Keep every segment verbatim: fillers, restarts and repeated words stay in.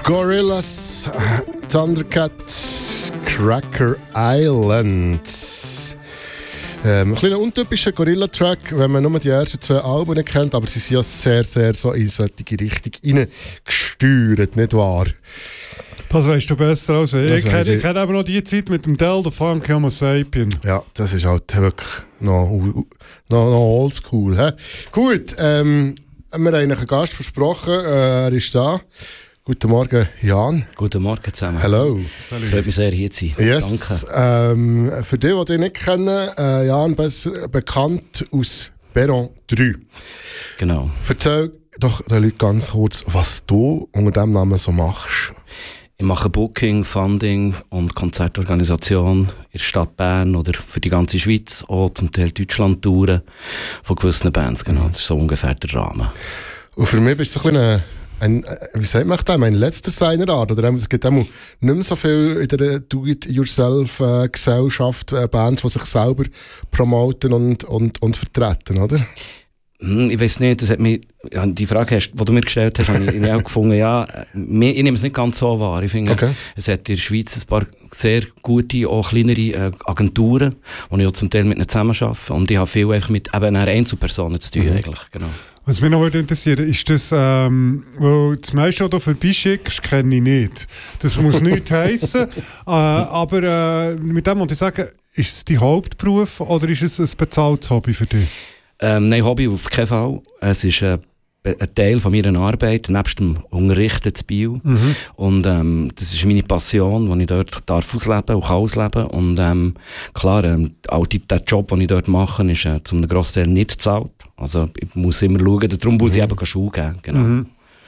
Gorillaz, Thundercat, Cracker Island. Ähm, ein kleiner untypischer Gorilla-Track, wenn man nur die ersten zwei Alben nicht kennt, aber sie sind ja sehr, sehr so in solche Richtung reingesteuert, nicht wahr? Das weißt du besser als ich. Das ich kenne ich. kenn aber noch die Zeit mit dem Delta Funk Homo Sapien. Ja, das ist halt wirklich noch, noch, noch oldschool. He? Gut, ähm, wir haben einen Gast versprochen, äh, er ist da. Guten Morgen, Jan. Guten Morgen zusammen. Hallo. Freut mich sehr, hier zu sein. Yes. Danke. Ähm, für die, die dich nicht kennen, äh, Jan, besser bekannt aus Perron drei. Genau. Erzähl doch den Leuten ganz kurz, was du unter diesem Namen so machst. Ich mache Booking, Funding und Konzertorganisation in der Stadt Bern oder für die ganze Schweiz, auch zum Teil Deutschland-Touren von gewissen Bands. Genau, das ist so ungefähr der Rahmen. Und für mich bist du so ein bisschen ein, wie sagt man das, ein letzter seiner Art. Oder es gibt auch nicht mehr so viel in der Do-it-yourself-Gesellschaft äh, Bands, die sich selber promoten und, und, und vertreten, oder? Ich weiss nicht, das hat mich, ja, die Frage, hast, die du mir gestellt hast, habe ich, ich auch gefunden, ja, ich nehme es nicht ganz so wahr. Ich finde, okay. Es hat in der Schweiz ein paar sehr gute, auch kleinere äh, Agenturen, die ich auch zum Teil mit ihnen zusammenarbeite. Und ich habe viel einfach mit eben einer Einzelpersonen zu tun, mhm. eigentlich, genau. Was mich noch interessiert, ist das, ähm, weil das meiste, was du vorbeischickst, kenne ich nicht. Das muss nichts heissen, äh, aber äh, mit dem muss ich sagen, ist es dein Hauptberuf oder ist es ein bezahltes Hobby für dich? Ähm, nein, Hobby auf keinen Fall. Es ist äh, ein Teil von meiner Arbeit, nebst dem Unterrichten zu Biel. Mhm. Und ähm, das ist meine Passion, die ich dort darf ausleben und kann ausleben. Und ähm, klar, ähm, auch die, der Job, den ich dort mache, ist äh, zum grossen Teil nicht bezahlt. Also ich muss immer schauen, darum muss mhm. ich eben Schuhe geben. Genau. Mhm.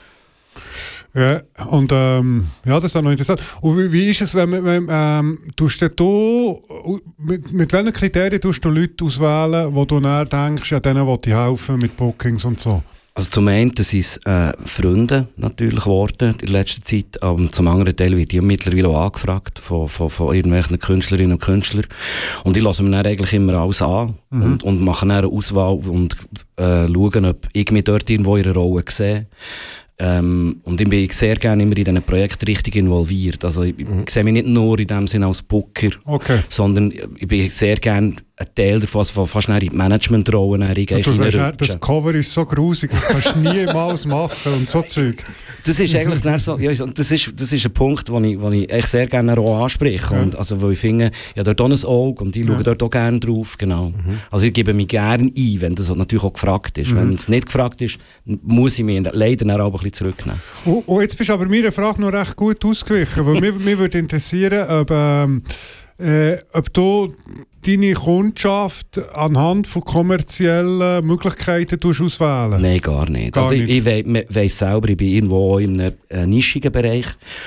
Ja, und ähm, ja, das ist auch noch interessant. Und wie, wie ist es, wenn man, wenn, ähm, tust du, mit, mit welchen Kriterien tust du Leute auswählen, wo du näher denkst, ja, denen will ich helfen mit Bookings und so? Also zum einen sind es äh, Freunde natürlich geworden in letzter Zeit, aber zum anderen Teil wird ich mittlerweile auch angefragt von, von, von irgendwelchen Künstlerinnen und Künstlern. Und ich lasse mir dann eigentlich immer alles an mhm. und, und mache dann eine Auswahl und äh, schauen, ob ich mich dort irgendwo in einer Rolle sehe. Ähm, und ich bin sehr gerne immer in diesen Projekten richtig involviert. Also ich, mhm. ich sehe mich nicht nur in dem Sinne als Booker, okay. sondern ich bin sehr gerne ein Teil davon, also fast in die Managementrolle. Du, du sagst, das Cover ist so grusig, das kannst du niemals machen und so Zeug. Das ist eigentlich so, ja, das ist, das ist ein Punkt, den ich, den ich echt sehr gerne auch anspreche. Ja. Und, also, weil ich finde, ja, dort auch ein Auge und ich schaue ja. dort auch gerne drauf. Genau. Mhm. Also ich gebe mich gerne ein, wenn das natürlich auch gefragt ist. Mhm. Wenn es nicht gefragt ist, muss ich mich leider auch ein bisschen zurücknehmen. Und, und jetzt bist du aber meiner Frage noch recht gut ausgewichen, weil mich, mich würde interessieren, ob, ähm, äh, ob du deine Kundschaft anhand von kommerziellen Möglichkeiten auswählen? Nein, gar nicht. Gar also nicht. Ich, ich we- weiss selber, ich bin irgendwo in einem äh, nischigen Bereich.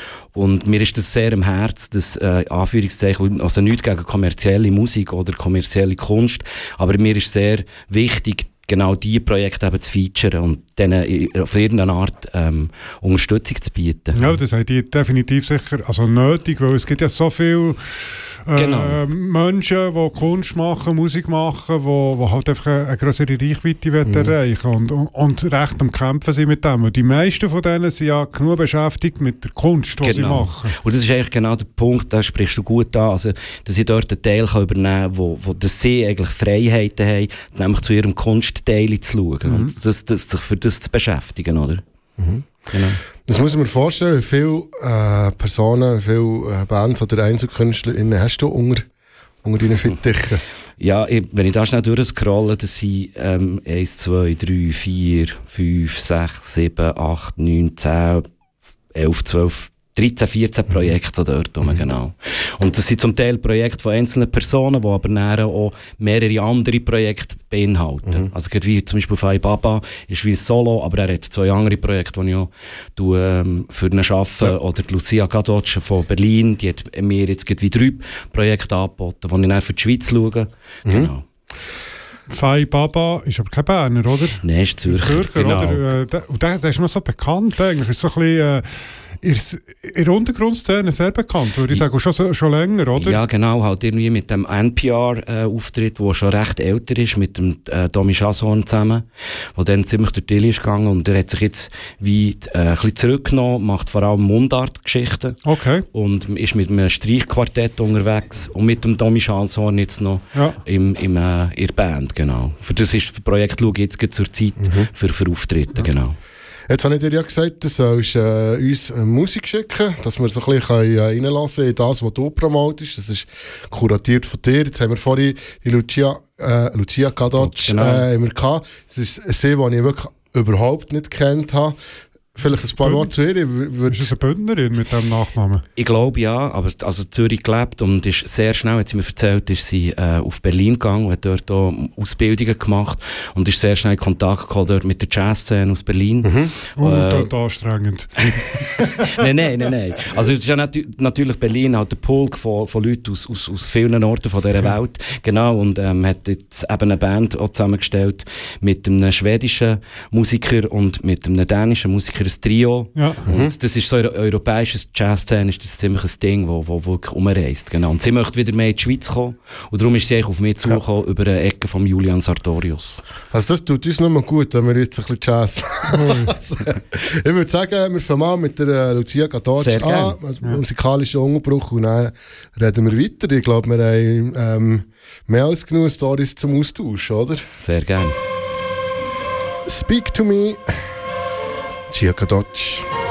Und mir ist das sehr am Herzen, das äh, Anführungszeichen, also nichts gegen kommerzielle Musik oder kommerzielle Kunst, aber mir ist sehr wichtig, genau diese Projekte eben zu featuren und denen auf irgendeine Art ähm, Unterstützung zu bieten. Ja, das hat die definitiv sicher also nötig, weil es gibt ja so viele äh, genau. Menschen, die Kunst machen, Musik machen, die, die halt einfach eine, eine größere Reichweite mhm. erreichen und, und, und recht am Kämpfen sind mit dem. Und die meisten von denen sind ja genug beschäftigt mit der Kunst, die genau. sie machen. Und das ist eigentlich genau der Punkt, da sprichst du gut an, also, dass ich dort einen Teil kann übernehmen kann, wo, wo dass sie eigentlich Freiheiten haben, nämlich zu ihrem Kunstteil zu schauen mhm. und das, das, sich für das zu beschäftigen, oder? Mhm. Genau. Das muss man mir vorstellen, wie viele äh, Personen, wie viele äh, Bands oder EinzelkünstlerInnen hast du unter, unter deinen Fittichen? Ja, ich, wenn ich da schnell durchscrolle, das sind ähm, eins, zwei, drei, vier, fünf, sechs, sieben, acht, neun, zehn, elf, zwölf, dreizehn, vierzehn Projekte so dort rum, mhm. genau. Und das sind zum Teil Projekte von einzelnen Personen, die aber dann auch mehrere andere Projekte beinhalten. Mhm. Also wie zum Beispiel Fai Baba ist wie ein Solo, aber er hat zwei andere Projekte, die ich auch tue, ähm, für ihn arbeite. Ja. Oder die Lucia Gadotsch von Berlin, die hat mir jetzt wie drei Projekte angeboten, die ich dann für die Schweiz schaue. Mhm. Genau. Fai Baba ist aber kein Berner, oder? Nein, ist Zürcher. Zürcher, genau. Oder? Und der, der ist noch so bekannt eigentlich. Ist so ein bisschen, äh, in der Untergrundszene sehr bekannt, würde ich sagen, schon, schon länger, oder? Ja, genau, halt irgendwie mit dem N P R-Auftritt, äh, der schon recht älter ist, mit dem äh, Tommy Chazorn zusammen, der dann ziemlich durch die Dille ist gegangen und der hat sich jetzt wie äh, ein bisschen zurückgenommen, macht vor allem Mundart-Geschichten okay. und ist mit einem Streichquartett unterwegs und mit dem Tommy Chazorn jetzt noch ja. im, im, äh, in der Band, genau. Für das ist das Projekt «Schau jetzt zur Zeit» mhm. für, für Auftritte, ja. genau. Jetzt habe ich dir ja gesagt, du sollst äh, uns äh, Musik schicken, dass wir so ein bisschen äh, reinlassen in das, was du promotest. Das ist kuratiert von dir. Jetzt haben wir vorhin die Lucia, äh, Lucia Kadocz genau. äh, immer gehabt. Das ist eine See, die ich wirklich überhaupt nicht gekannt habe. Vielleicht ein paar Worte zu ihr. Ist das eine Bündnerin mit diesem Nachnamen? Ich glaube ja, aber also Zürich gelebt und ist sehr schnell, hat sie mir erzählt, ist sie äh, auf Berlin gegangen und hat dort auch Ausbildungen gemacht und ist sehr schnell in Kontakt gekommen dort mit der Jazzszene aus Berlin. Mhm. Oh, äh, das anstrengend. nein, nein, nein, nein. Also es ist ja nat- natürlich Berlin, halt der Pulk von, von Leuten aus, aus, aus vielen Orten von dieser Welt. Genau, und ähm, hat jetzt eben eine Band auch zusammengestellt mit einem schwedischen Musiker und mit einem dänischen Musiker, ein Trio. Ja. Und mhm. das ist so eine europäische Jazzszene, ist das ziemlich ein Ding, wo, wo wirklich umreist. Genau. Und sie möchte wieder mehr in die Schweiz kommen. Und darum ist sie eigentlich auf mich zugekommen, ja. über eine Ecke von Julian Sartorius. Also das tut uns nur mal gut, wenn wir jetzt ein bisschen Jazz Ich würde sagen, wir fangen mal mit der äh, Lucia Kadocz an, ja. musikalischer Unterbruch, und dann reden wir weiter. Ich glaube, wir haben ähm, mehr als genug Storys zum Austausch, oder? Sehr gerne. Speak to me. Lucia Kadocz.